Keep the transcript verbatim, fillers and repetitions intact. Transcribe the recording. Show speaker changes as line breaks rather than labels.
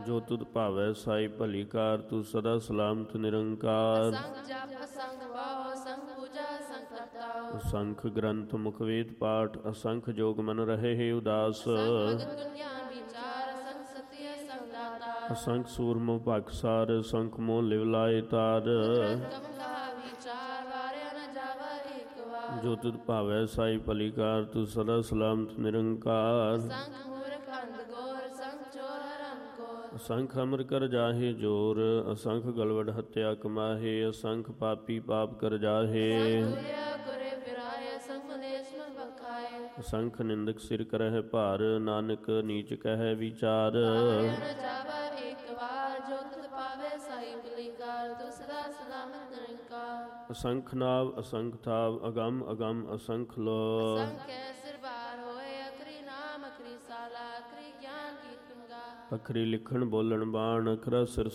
ਜੋ ਤੁਧ ਭਾਵੈ ਸਾਈ ਭਲੀ ਕਾਰ, ਤੂੰ ਸਦਾ ਸਲਾਮਤ ਨਿਰੰਕਾਰ।
ਸੰਗ ਜਪ ਸੰਗ ਵਾਹ ਸੰਗ ਪੂਜਾ ਸੰਗ ਕਰਤਾਉ,
ਅਸੰਖ ਗ੍ਰੰਥ ਮੁਖ ਵੇਦ ਪਾਠ, ਅਸੰਖ ਜੋਗ ਮਨ ਰਹੇ ਹੈ ਉਦਾਸ।
ਸੰਗ ਭਗਤ ਗੁਣਿਆਨ ਵਿਚਾਰ, ਸੰਗ ਸਤਿ ਸੰਗ ਦਾਤਾ,
ਅਸੰਖ ਸੂਰਮੁ ਭਖਸਾਰ, ਅਸੰਖ ਮੋਹ ਲਿਵ ਲਾਏ ਤਾਰ।
ਕਮ ਕਹਾ ਵਿਚਾਰ, ਵਾਰਿਆ ਨ ਜਾਵਾ ਏਕ ਵਾਰ।
ਜੋ ਤੁਧ ਭਾਵੈ ਸਾਈ ਭਲੀ ਕਾਰ, ਤੂੰ ਸਦਾ ਸਲਾਮਤ ਨਿਰੰਕਾਰ।
ਸੰਗ ਮੂਰਖ ਅੰਧ ਗੋਰ, ਸੰਗ ਚੋਰ ਹਰਨ ਕੋਰ,
ਅਸੰਖ ਅਮਰ ਕਰ ਜਾਹੇ ਜੋਰ, ਅਸੰਖ ਗਲਵਡ ਹੱਤਿਆ ਕਮਾਹੇ, ਅਸੰਖ ਪਾਪੀ ਪਾਪ ਕਰ ਜਾਹੇ।
ਸੰਗ ਤੁਰਿਆ ਗੁਰੇ ਫਿਰਾਏ, ਸੰਗ ਮਲੇਛ ਮਲ ਬਖਾਏ,
ਅਸੰਖ ਨਿੰਦਕ ਸਿਰ ਕਰਹਿ ਭਾਰ, ਨਾਨਕ ਨੀਚ ਕਹਿ ਵਿਚਾਰ।
ਵਾਰਿਆ ਨ ਜਾਵਾ ਏਕ ਵਾਰ। ਜੋ ਤੁਧ ਪਾਵੇ ਸਾਈ ਭਲੀ ਕਾਰ, ਤੂੰ ਸਦਾ ਸਲਾਮਤ ਨਿਰੰਕਾਰ।
ਅਸੰਖ ਨਾਵ ਅਸੰਖ ਥਾਵ, ਅਗੰਮ ਅਗੰਮ ਅਸੰਖ ਲੋ।
ਸੰਗ ਕੈ ਸਿਰ ਬਾਰ ਹੋਏ, ਅਕਰੀ ਨਾਮ ਅਕਰੀ ਸਾਲਾ, ਅਕਰੀ ਗਿਆਨ ਕੀ ਤੁੰਗਾ।
ਅਖਰੀ ਲਿਖਣ ਬੋਲਣ ਬਾਣ, ਅਖਰਾ ਸਿਰ